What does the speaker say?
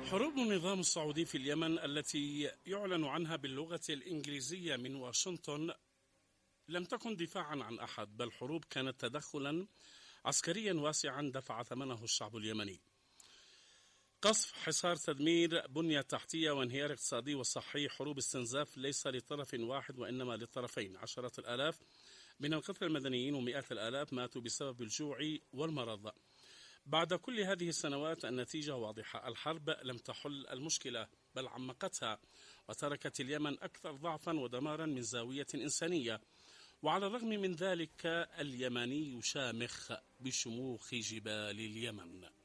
حروب النظام السعودي في اليمن التي يعلن عنها باللغة الإنجليزية من واشنطن لم تكن دفاعا عن أحد، بل حروب كانت تدخلا عسكريا واسعا دفع ثمنه الشعب اليمني. قصف، حصار، تدمير بنية تحتية وانهيار اقتصادي وصحي، حروب استنزاف ليس لطرف واحد وإنما للطرفين. عشرات الآلاف من القتلى المدنيين ومئات الآلاف ماتوا بسبب الجوع والمرض. بعد كل هذه السنوات النتيجة واضحة: الحرب لم تحل المشكلة بل عمقتها وتركت اليمن أكثر ضعفا ودمارا من زاوية إنسانية. وعلى الرغم من ذلك اليمني شامخ بشموخ جبال اليمن.